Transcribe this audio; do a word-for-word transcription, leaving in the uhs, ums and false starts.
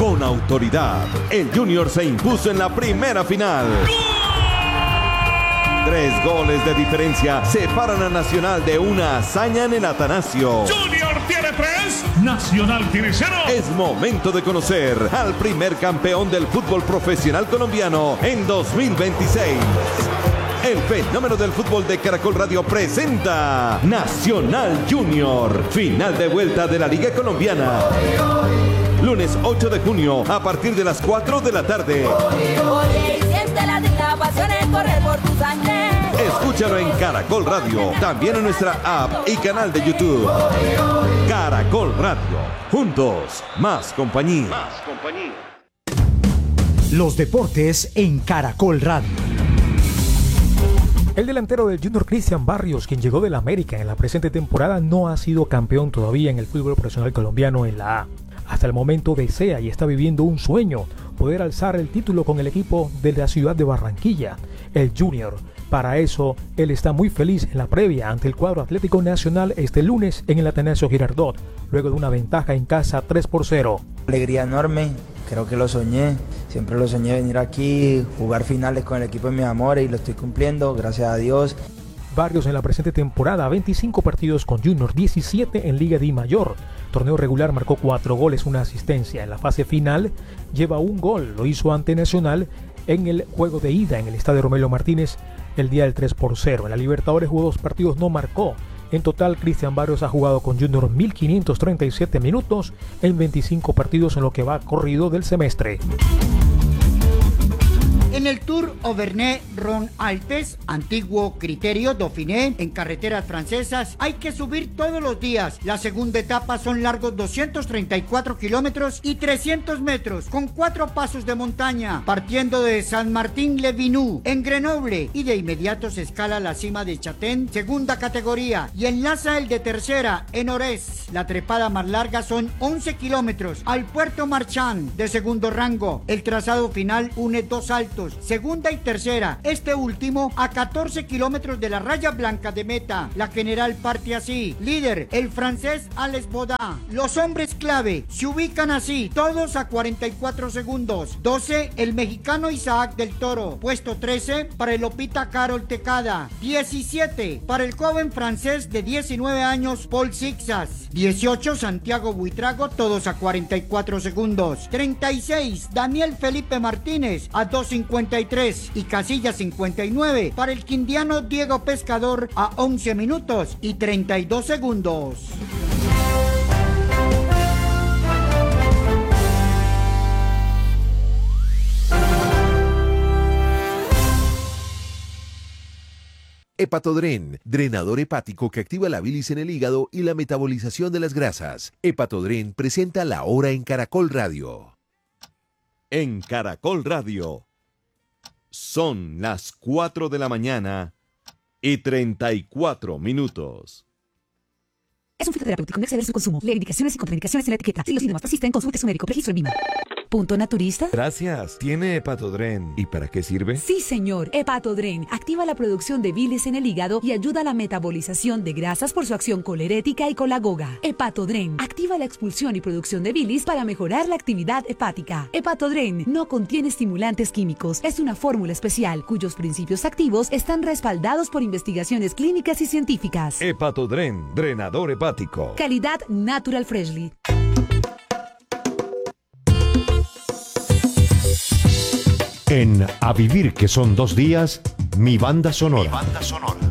con autoridad. El Junior se impuso en la primera final. Tres goles de diferencia separan a Nacional de una hazaña en el Atanasio. Junior tiene tres, Nacional tiene cero. Es momento de conocer al primer campeón del fútbol profesional colombiano en dos mil veintiséis. El fenómeno del fútbol de Caracol Radio presenta Nacional Junior, final de vuelta de la Liga Colombiana. Lunes ocho de junio a partir de las cuatro de la tarde. Escúchalo en Caracol Radio, también en nuestra app y canal de YouTube. Caracol Radio, juntos, más compañía. Más compañía. Los deportes en Caracol Radio. El delantero del Junior Cristian Barrios, quien llegó del América en la presente temporada, no ha sido campeón todavía en el fútbol profesional colombiano en la A. Hasta el momento desea y está viviendo un sueño, poder alzar el título con el equipo de la ciudad de Barranquilla, el Junior. Para eso, él está muy feliz en la previa ante el cuadro Atlético Nacional este lunes en el Atanasio Girardot, luego de una ventaja en casa tres por cero. Alegría enorme, creo que lo soñé, siempre lo soñé venir aquí, jugar finales con el equipo de mis amores y lo estoy cumpliendo, gracias a Dios. Barrios en la presente temporada, veinticinco partidos con Junior, diecisiete en Liga Di Mayor. Torneo regular marcó cuatro goles, una asistencia. En la fase final lleva un gol, lo hizo ante Nacional en el juego de ida en el estadio Romelio Martínez el día del tres por cero. En la Libertadores jugó dos partidos, no marcó. En total, Cristian Barrios ha jugado con Junior mil quinientos treinta y siete minutos en veinticinco partidos en lo que va corrido del semestre. En el Tour Auvergne Rhône Alpes, antiguo Criterio Dauphiné, en carreteras francesas, hay que subir todos los días. La segunda etapa son largos doscientos treinta y cuatro kilómetros y trescientos metros, con cuatro pasos de montaña, partiendo de Saint-Martin-le-Vinu, en Grenoble, y de inmediato se escala la cima de Chatén, segunda categoría, y enlaza el de tercera, en Orez. La trepada más larga son once kilómetros, al Puerto Marchand, de segundo rango. El trazado final une dos altos, segunda y tercera, este último a catorce kilómetros de la raya blanca de meta. La general parte así: líder, el francés Alex Baudin. Los hombres clave se ubican así, todos a cuarenta y cuatro segundos. doce, el mexicano Isaac del Toro. Puesto trece, para el Lopita Carol Tecada. diecisiete, para el joven francés de diecinueve años, Paul Sixas. dieciocho, Santiago Buitrago, todos a cuarenta y cuatro segundos. treinta y seis, Daniel Felipe Martínez, a dos cincuenta y tres, y casilla cincuenta y nueve para el quindiano Diego Pescador a once minutos y treinta y dos segundos. Hepatodren, drenador hepático que activa la bilis en el hígado y la metabolización de las grasas. Hepatodren presenta La Hora en Caracol Radio. En Caracol Radio. Son las cuatro de la mañana y treinta y cuatro minutos. Es un fitoterapéutico, no exceder su consumo. Lee indicaciones y contraindicaciones en la etiqueta. Si los síntomas persisten, consulte a su médico. Registro en Vima. ¿Punto naturista? Gracias. ¿Tiene Hepatodren? ¿Y para qué sirve? Sí, señor. Hepatodren activa la producción de bilis en el hígado y ayuda a la metabolización de grasas por su acción colerética y colagoga. Hepatodren activa la expulsión y producción de bilis para mejorar la actividad hepática. Hepatodren no contiene estimulantes químicos. Es una fórmula especial cuyos principios activos están respaldados por investigaciones clínicas y científicas. Hepatodren, drenador hepático. Calidad Natural Freshly. En A Vivir, que son dos días, mi banda sonora. Mi banda sonora.